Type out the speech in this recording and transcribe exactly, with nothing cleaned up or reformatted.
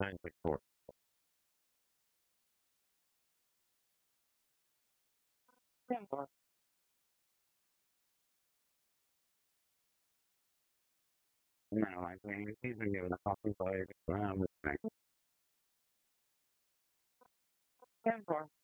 Thank you for no, I mean, he's been given a copy by around this thing.